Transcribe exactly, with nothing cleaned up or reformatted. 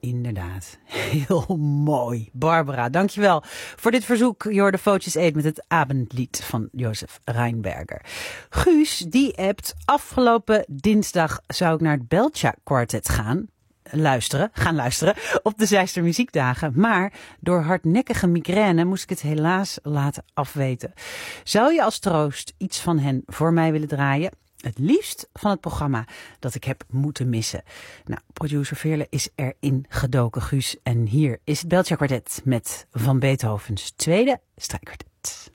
inderdaad. Heel mooi. Barbara, dankjewel voor dit verzoek. Je hoorde Vootjes Eet met het Abendlied van Jozef Reinberger. Guus, die appt, afgelopen dinsdag zou ik naar het Beltja Quartet gaan. Luisteren, gaan luisteren op de Zeister Muziekdagen. Maar door hardnekkige migraine moest ik het helaas laten afweten. Zou je als troost iets van hen voor mij willen draaien? Het liefst van het programma dat ik heb moeten missen. Nou, producer Veerle is erin gedoken, Guus. En hier is het Beltja Quartet met Van Beethovens tweede strijkkwartet.